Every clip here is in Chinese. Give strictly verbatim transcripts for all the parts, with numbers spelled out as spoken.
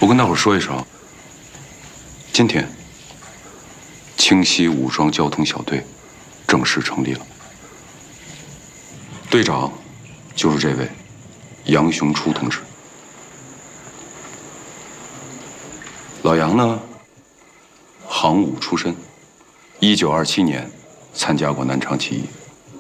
我跟大伙说一声，今天清溪武装交通小队正式成立了，队长就是这位杨雄初同志。老杨呢，行武出身，一九二七年参加过南昌起义，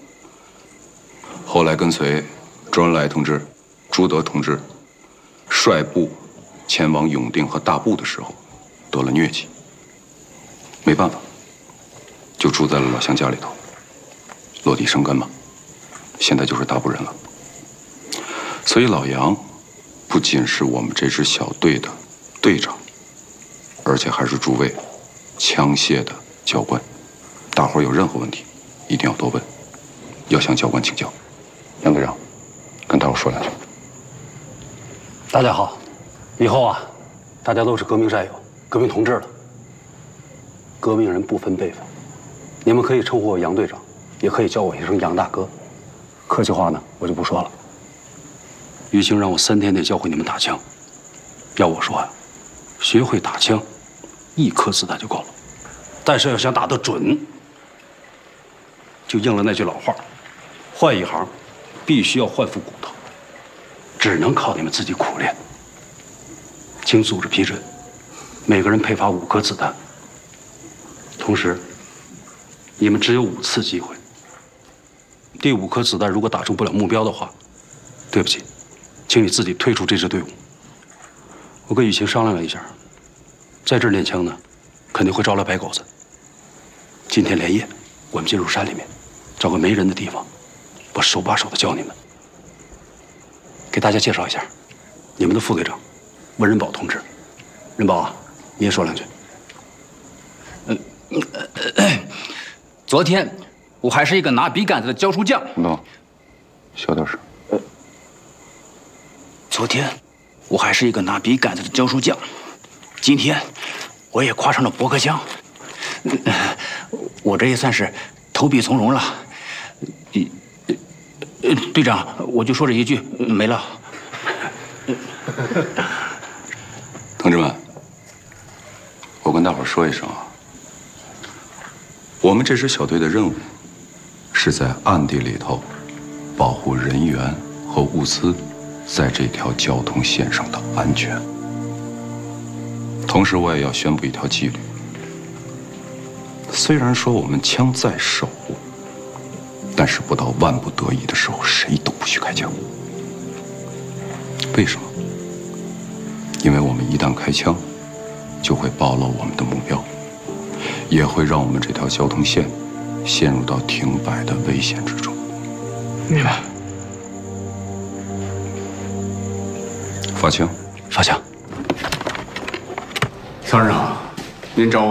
后来跟随周恩来同志、朱德同志率部前往永定和大埠的时候，得了疟疾，没办法，就住在了老乡家里头，落地生根嘛。现在就是大埠人了。所以老杨不仅是我们这支小队的队长，而且还是诸位枪械的教官。大伙儿有任何问题，一定要多问，要向教官请教。杨队长，跟大伙说两句。 大家好，以后啊，大家都是革命战友、革命同志了。革命人不分辈分，你们可以称呼我杨队长，也可以叫我一声杨大哥。客气话呢，我就不说了。于青让我三天内教会你们打枪，要我说呀，学会打枪，一颗子弹就够了。但是要想打得准，就应了那句老话：换一行，必须要换副骨头，只能靠你们自己苦练。经组织批准，每个人配发五颗子弹，同时，你们只有五次机会。第五颗子弹如果打中不了目标的话，对不起，请你自己退出这支队伍。我跟雨晴商量了一下，在这儿练枪呢，肯定会招来白狗子。今天连夜，我们进入山里面，找个没人的地方，我手把手的教你们。给大家介绍一下，你们的副队长温仁宝同志。仁宝啊，你也说两句。 嗯，昨天我还是一个拿笔杆子的教书匠。 等，小点声。 昨天我还是一个拿笔杆子的教书匠，今天我也挎上了驳壳枪。我这也算是投笔从戎了。呃，队长，我就说这一句，没了。 同志们，我跟大伙说一声啊，我们这支小队的任务是在暗地里头保护人员和物资在这条交通线上的安全。同时，我也要宣布一条纪律：虽然说我们枪在手，但是不到万不得已的时候，谁都不许开枪。为什么？因为我们一旦开枪，就会暴露我们的目标，也会让我们这条交通线陷入到停摆的危险之中。 明白。 发枪！ 发枪！ 参谋长，您找我。